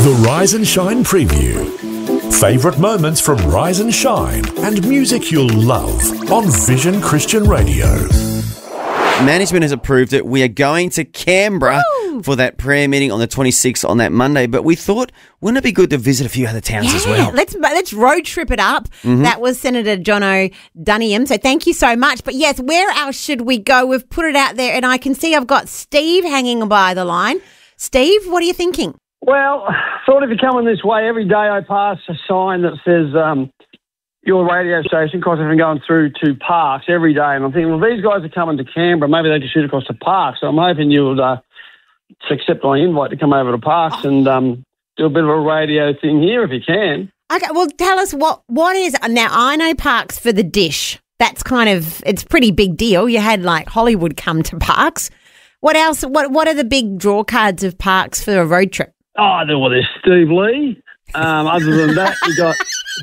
The Rise and Shine Preview. Favourite moments from Rise and Shine and music you'll love on Vision Christian Radio. Management has approved it. We are going to Canberra for that prayer meeting on the 26th on that Monday. But we thought, wouldn't it be good to visit a few other towns as well? Let's road trip it up. Mm-hmm. That was Senator John O'Duniam. So thank you so much. But yes, where else should we go? We've put it out there, and I can see I've got Steve hanging by the line. Steve, what are you thinking? Well, sort of, if you're coming this way, every day I pass a sign that says your radio station, because I've been going through to Parks every day, and I'm thinking, well, these guys are coming to Canberra, maybe they can shoot across to Parks. So I'm hoping you'll accept my invite to come over to Parks and do a bit of a radio thing here if you can. Okay, well, tell us what is... Now, I know Parks for the dish. That's kind of... It's a pretty big deal. You had, like, Hollywood come to Parks. What else? What are the big draw cards of Parks for a road trip? Oh, there's Steve Lee. Other than that, you got...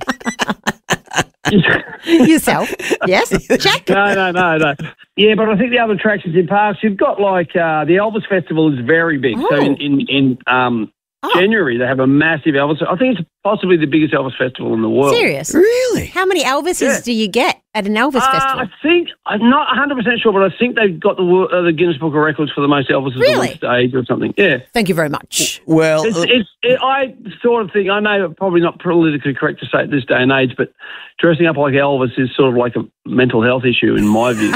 Yourself, yes? Check. No. Yeah, but I think the other attractions in Parks, you've got like the Elvis Festival is very big. Oh. So in January they have a massive Elvis. I think it's possibly the biggest Elvis festival in the world. Serious? Really? How many Elvises do you get at an Elvis festival? I think, I'm not 100% sure, but I think they've got the Guinness Book of Records for the most Elvises on stage or something. Yeah. Thank you very much. Well, I sort of think, I know it's probably not politically correct to say at this day and age, but dressing up like Elvis is sort of like a mental health issue in my view.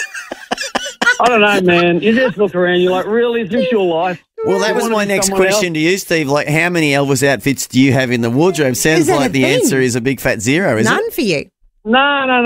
I don't know, man. You just look around, you're like, really? Is this your life? Well, that was my next question to you, Steve. Like, how many Elvis outfits do you have in the wardrobe? Sounds like the answer is a big fat zero, isn't it? None for you. No.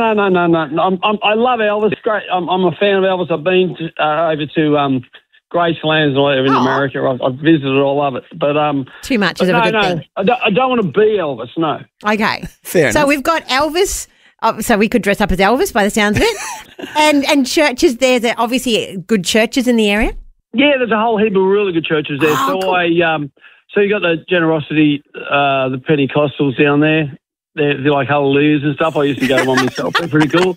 I love Elvis. It's great. I'm a fan of Elvis. I've been over to Graceland and whatever in America. I've visited all of it. But too much is a good thing. I don't want to be Elvis, no. Okay. Fair enough. So we've got Elvis. So we could dress up as Elvis by the sounds of it. and churches, there's obviously good churches in the area? Yeah, there's a whole heap of really good churches there. Oh, so cool. So you got the Generosity, the Pentecostals down there. They're like Hallelujahs and stuff. I used to go to one myself. They're pretty cool.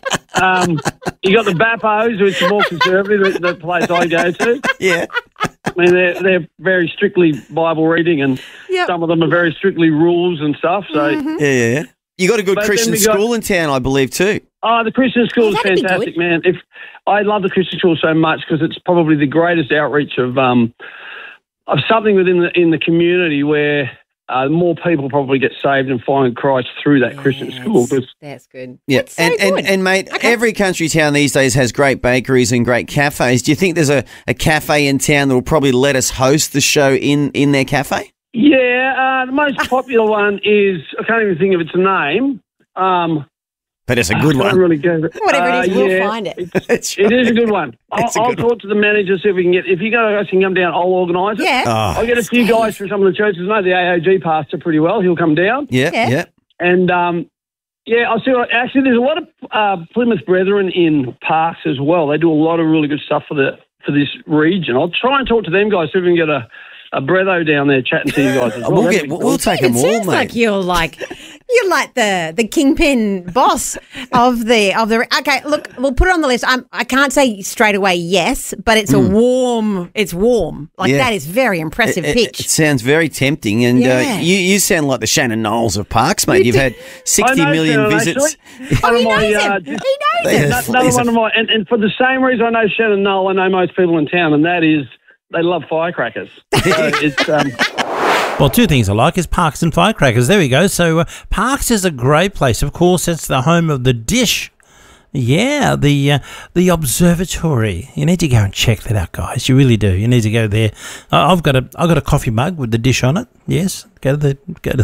You got the Bappos, which is more conservative, the place I go to. Yeah. I mean, they're very strictly Bible reading, and some of them are very strictly rules and stuff. So Yeah. You got a good Christian school in town, I believe, too. Oh, the Christian school is fantastic, man. I love the Christian school so much because it's probably the greatest outreach of something in the community where more people probably get saved and find Christ through that Christian school. That's good. Yeah, that's so good. And mate, every country town these days has great bakeries and great cafes. Do you think there's a cafe in town that will probably let us host the show in their cafe? Yeah, the most popular one is, I can't even think of its name. But it's a good one. Really good. Whatever it is, we'll find it. It is a good one. I'll talk to the manager, see if we can get... If you guys can come down, I'll organise it. Yeah. I'll get a few guys from some of the churches. I know the AOG pastor pretty well. He'll come down. Yeah. And, I'll see what... Actually, there's a lot of Plymouth Brethren in Parks as well. They do a lot of really good stuff for this region. I'll try and talk to them guys, see if we can get a Bretho down there chatting to you guys as well. We'll take them all, mate. It sounds like you're like the kingpin boss of the. Okay, look, we'll put it on the list. I can't say straight away yes, but it's warm. Like that is very impressive pitch. It sounds very tempting, and you sound like the Shannon Knowles of Parks, mate. You've had 60 million visits. He knows him. He knows him. Another one of my, and for the same reason I know Shannon Knoll, I know most people in town, and that is they love firecrackers. So it's Well, two things I like is Parks and firecrackers. There we go. So Parks is a great place. Of course, it's the home of the dish. Yeah, the observatory. You need to go and check that out, guys. You really do. You need to go there. I've got a coffee mug with the dish on it. Yes, go to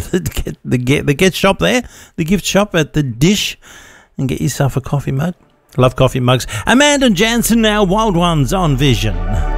the gift shop there, the gift shop at the dish, and get yourself a coffee mug. Love coffee mugs. Amanda Jansen now, Wild Ones on Vision.